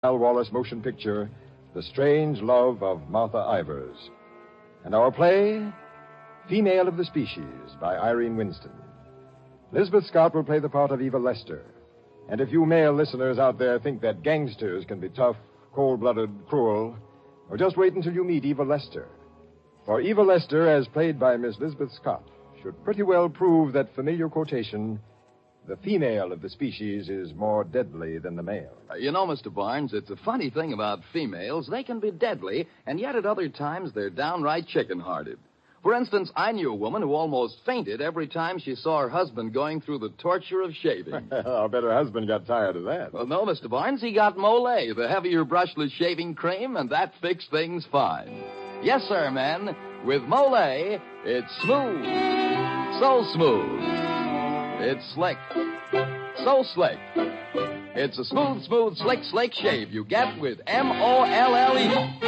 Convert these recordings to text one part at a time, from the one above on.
Al Wallace motion picture, The Strange Love of Martha Ivers. And our play, Female of the Species, by Irene Winston. Lisbeth Scott will play the part of Eva Lester. And if you male listeners out there think that gangsters can be tough, cold-blooded, cruel, well, just wait until you meet Eva Lester. For Eva Lester, as played by Miss Lisbeth Scott, should pretty well prove that familiar quotation, the female of the species is more deadly than the male. You know, Mr. Barnes, it's a funny thing about females. They can be deadly, and yet at other times they're downright chicken-hearted. For instance, I knew a woman who almost fainted every time she saw her husband going through the torture of shaving. I'll bet her husband got tired of that. Well, no, Mr. Barnes, he got Molay, the heavier brushless shaving cream, and that fixed things fine. Yes, sir, men. With Molay, it's smooth. So smooth. It's slick. So slick. It's a smooth, slick shave you get with Molle.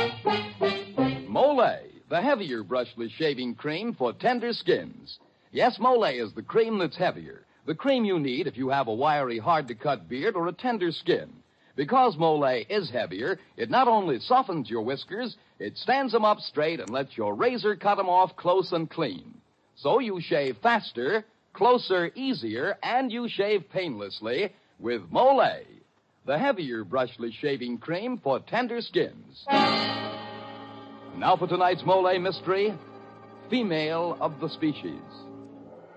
Molay, the heavier brushless shaving cream for tender skins. Yes, Molay is the cream that's heavier. The cream you need if you have a wiry, hard-to-cut beard or a tender skin. Because Molay is heavier, it not only softens your whiskers, it stands them up straight and lets your razor cut them off close and clean. So you shave faster, closer, easier, and you shave painlessly with Molay, the heavier brushless shaving cream for tender skins. Now for tonight's Molay mystery, Female of the Species.